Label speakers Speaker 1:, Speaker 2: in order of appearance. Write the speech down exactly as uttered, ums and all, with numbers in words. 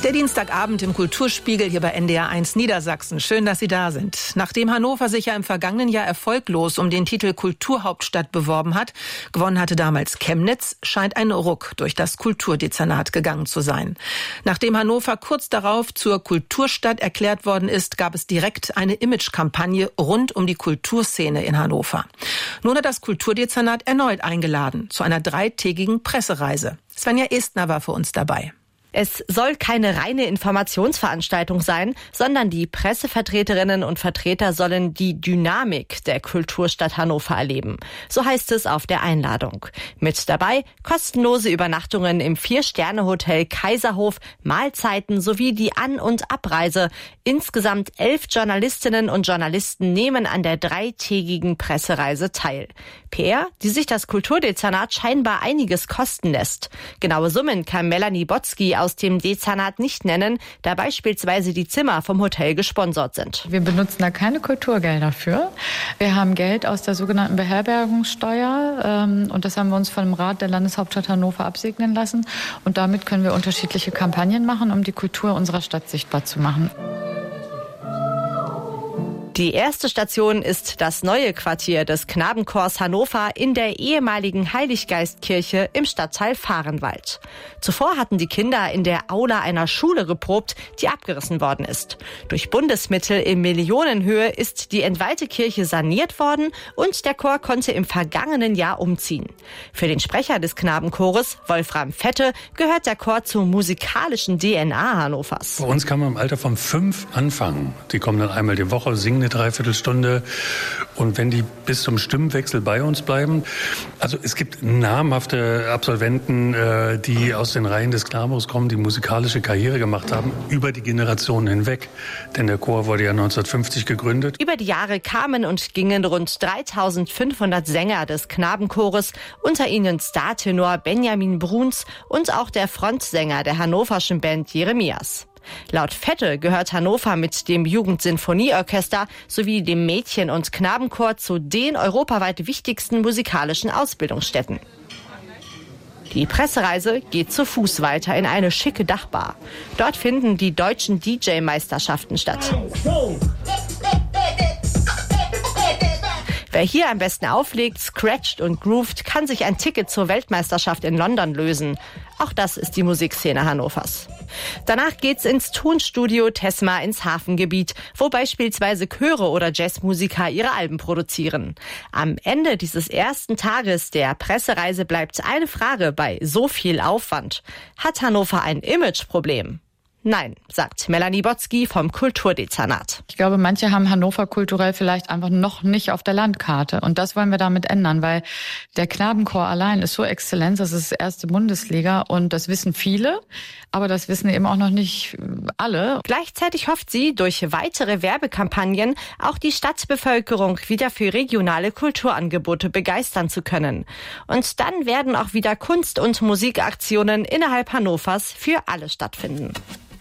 Speaker 1: Der Dienstagabend im Kulturspiegel hier bei N D R eins Niedersachsen. Schön, dass Sie da sind. Nachdem Hannover sich ja im vergangenen Jahr erfolglos um den Titel Kulturhauptstadt beworben hat, gewonnen hatte damals Chemnitz, scheint ein Ruck durch das Kulturdezernat gegangen zu sein. Nachdem Hannover kurz darauf zur Kulturstadt erklärt worden ist, gab es direkt eine Imagekampagne rund um die Kulturszene in Hannover. Nun hat das Kulturdezernat erneut eingeladen zu einer dreitägigen Pressereise. Svenja Estner war für uns dabei.
Speaker 2: Es soll keine reine Informationsveranstaltung sein, sondern die Pressevertreterinnen und Vertreter sollen die Dynamik der Kulturstadt Hannover erleben. So heißt es auf der Einladung. Mit dabei kostenlose Übernachtungen im Vier-Sterne-Hotel Kaiserhof, Mahlzeiten sowie die An- und Abreise. Insgesamt elf Journalistinnen und Journalisten nehmen an der dreitägigen Pressereise teil. P R, die sich das Kulturdezernat scheinbar einiges kosten lässt. Genaue Summen kann Melanie Botzki aus dem Dezernat nicht nennen, da beispielsweise die Zimmer vom Hotel gesponsert sind.
Speaker 3: Wir benutzen da keine Kulturgelder für. Wir haben Geld aus der sogenannten Beherbergungssteuer ähm, und das haben wir uns vom Rat der Landeshauptstadt Hannover absegnen lassen. Und damit können wir unterschiedliche Kampagnen machen, um die Kultur unserer Stadt sichtbar zu machen.
Speaker 2: Die erste Station ist das neue Quartier des Knabenchors Hannover in der ehemaligen Heiliggeistkirche im Stadtteil Vahrenwald. Zuvor hatten die Kinder in der Aula einer Schule geprobt, die abgerissen worden ist. Durch Bundesmittel in Millionenhöhe ist die entweihte Kirche saniert worden und der Chor konnte im vergangenen Jahr umziehen. Für den Sprecher des Knabenchores, Wolfram Fette, gehört der Chor zur musikalischen D N A Hannovers.
Speaker 4: Bei uns kann man im Alter von fünf anfangen. Die kommen dann einmal die Woche, singen eine Dreiviertelstunde. Und wenn die bis zum Stimmwechsel bei uns bleiben, also es gibt namhafte Absolventen, die aus den Reihen des Knabenchors kommen, die musikalische Karriere gemacht haben, über die Generationen hinweg. Denn der Chor wurde ja neunzehnhundertfünfzig gegründet.
Speaker 2: Über die Jahre kamen und gingen rund dreitausendfünfhundert Sänger des Knabenchores, unter ihnen Startenor Benjamin Bruns und auch der Frontsänger der hannoverschen Band Jeremias. Laut Fette gehört Hannover mit dem Jugendsinfonieorchester sowie dem Mädchen- und Knabenchor zu den europaweit wichtigsten musikalischen Ausbildungsstätten. Die Pressereise geht zu Fuß weiter in eine schicke Dachbar. Dort finden die deutschen D J-Meisterschaften statt. Wer hier am besten auflegt, scratcht und groovt, kann sich ein Ticket zur Weltmeisterschaft in London lösen. Auch das ist die Musikszene Hannovers. Danach geht's ins Tonstudio Tesma ins Hafengebiet, wo beispielsweise Chöre oder Jazzmusiker ihre Alben produzieren. Am Ende dieses ersten Tages der Pressereise bleibt eine Frage bei so viel Aufwand. Hat Hannover ein Imageproblem? Nein, sagt Melanie Botzki vom Kulturdezernat.
Speaker 3: Ich glaube, manche haben Hannover kulturell vielleicht einfach noch nicht auf der Landkarte. Und das wollen wir damit ändern, weil der Knabenchor allein ist so exzellent, das ist erste Bundesliga und das wissen viele, aber das wissen eben auch noch nicht alle.
Speaker 2: Gleichzeitig hofft sie, durch weitere Werbekampagnen auch die Stadtbevölkerung wieder für regionale Kulturangebote begeistern zu können. Und dann werden auch wieder Kunst- und Musikaktionen innerhalb Hannovers für alle stattfinden.